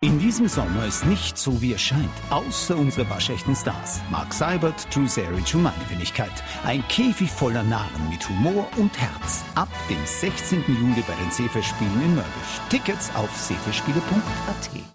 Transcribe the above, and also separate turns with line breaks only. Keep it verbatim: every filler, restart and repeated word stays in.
In diesem Sommer ist nicht so, wie es scheint, außer unsere waschechten Stars. Mark Seibert, Drew Seric und meine Wenigkeit. Ein Käfig voller Narren mit Humor und Herz. Ab dem sechzehnten Juli bei den Seefestspielen in Mörbisch. Tickets auf seefestspiele punkt a t.